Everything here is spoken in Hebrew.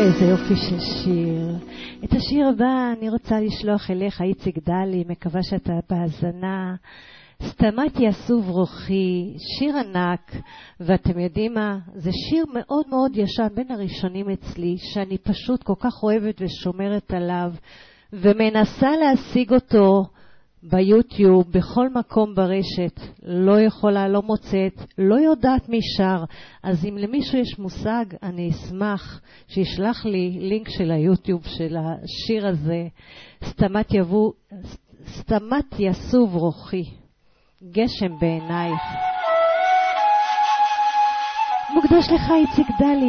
איזה יופי של שיר. את השיר הבא אני רוצה לשלוח אליך, איציק דלי, מקווה שאתה בהאזנה. סתמת יסוב רוחי, שיר ענק, ואתם יודעים מה? זה שיר מאוד מאוד ישן, בין הראשונים אצלי, שאני פשוט כל כך אוהבת ושומרת עליו, ומנסה להשיג אותו ביוטיוב, בכל מקום ברשת. לא יכולה, לא מוצאת, לא יודעת מי שר. אז אם למישהו יש מושג, אני אשמח שישלח לי לינק של היוטיוב של השיר הזה. סתמת יסוב רוחי, גשם בעינייך. מוקדש לך איציק דלי.